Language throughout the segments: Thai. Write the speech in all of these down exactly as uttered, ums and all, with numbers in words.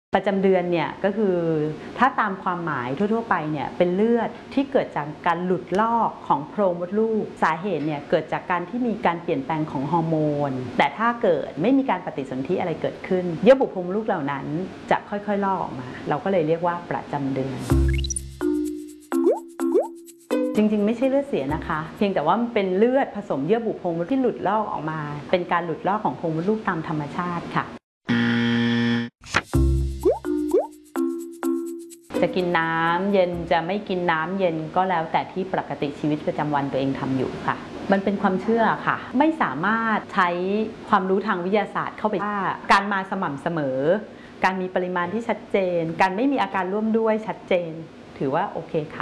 ประจำเดือนเนี่ยก็คือถ้าตามความหมายทั่วๆไปเนี่ยเป็นเลือดที่เกิดจากการหลุดลอกของโพรงมดลูกสาเหตุเนี่ยเกิดจากการที่มีการเปลี่ยนแปลงของฮอร์โมนแต่ถ้าเกิดไม่มีการปฏิสนธิอะไรเกิดขึ้นเยื่อบุโพรงมดลูกเหล่านั้นจะค่อยๆลอกออกมาเราก็เลยเรียกว่าประจำเดือนจริงๆไม่ใช่เลือดเสียนะคะเพียงแต่ว่ามันเป็นเลือดผสมเยื่อบุโพรงมดลูกที่หลุดลอกออกมาเป็นการหลุดลอกของโพรงมดลูกตามธรรมชาติค่ะจะกินน้ำเย็นจะไม่กินน้ำเย็นก็แล้วแต่ที่ปกติชีวิตประจำวันตัวเองทำอยู่ค่ะมันเป็นความเชื่อค่ะไม่สามารถใช้ความรู้ทางวิทยาศาสตร์เข้าไปว่าการมาสม่ำเสมอการมีปริมาณที่ชัดเจนการไม่มีอาการร่วมด้วยชัดเจนถือว่าโอเคค่ะ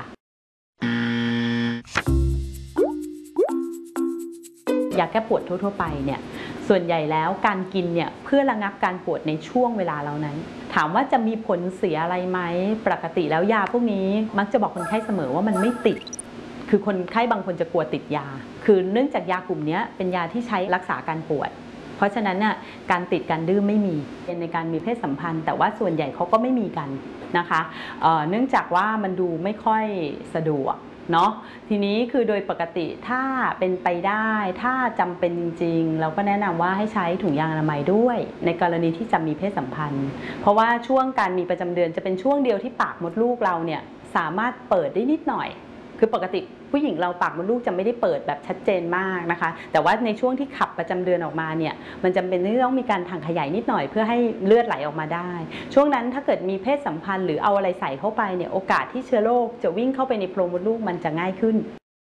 ยาแก้ปวดทั่วๆไปเนี่ยส่วนใหญ่แล้วการกินเนี่ยเพื่อระงับการปวดในช่วงเวลาเหล่านั้นถามว่าจะมีผลเสียอะไรไหมปกติแล้วยาพวกนี้มักจะบอกคนไข้เสมอว่ามันไม่ติดคือคนไข้บางคนจะกลัวติดยาคือเนื่องจากยากลุ่มนี้เป็นยาที่ใช้รักษาการปวดเพราะฉะนั้นน่ะการติดการดื้อไม่มีในการมีเพศสัมพันธ์แต่ว่าส่วนใหญ่เขาก็ไม่มีกันนะคะเอ่อเนื่องจากว่ามันดูไม่ค่อยสะดวกเนาะทีนี้คือโดยปกติถ้าเป็นไปได้ถ้าจำเป็นจริงๆเราก็แนะนำว่าให้ใช้ถุงยางอนามัยด้วยในกรณีที่จะมีเพศสัมพันธ์เพราะว่าช่วงการมีประจำเดือนจะเป็นช่วงเดียวที่ปากมดลูกเราเนี่ยสามารถเปิดได้นิดหน่อยคือปกติผู้หญิงเราปากมดลูกจะไม่ได้เปิดแบบชัดเจนมากนะคะแต่ว่าในช่วงที่ขับประจำเดือนออกมาเนี่ยมันจำเป็นที่ต้องมีการถังขยายนิดหน่อยเพื่อให้เลือดไหลออกมาได้ช่วงนั้นถ้าเกิดมีเพศสัมพันธ์หรือเอาอะไรใส่เข้าไปเนี่ยโอกาสที่เชื้อโรคจะวิ่งเข้าไปในโพรงมดลูกมันจะง่ายขึ้น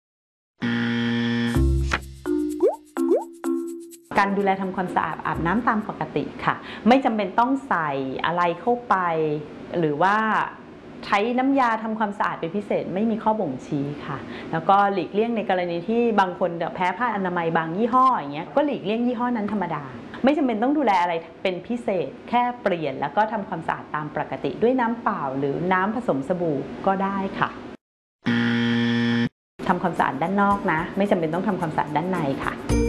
การดูแลทำความสะอาดอาบน้ำตามปกติค่ะไม่จำเป็นต้องใส่อะไรเข้าไปหรือว่าใช้น้ำยาทำความสะอาดเป็นพิเศษไม่มีข้อบ่งชี้ค่ะแล้วก็หลีกเลี่ยงในกรณีที่บางคนแพ้ผ้าอนามัยบางยี่ห้ออย่างเงี้ยก็หลีกเลี่ยงยี่ห้อนั้นธรรมดาไม่จำเป็นต้องดูแลอะไรเป็นพิเศษแค่เปลี่ยนแล้วก็ทำความสะอาดตามปกติด้วยน้ำเปล่าหรือน้ำผสมสบู่ก็ได้ค่ะทำความสะอาดด้านนอกนะไม่จำเป็นต้องทำความสะอาดด้านในค่ะ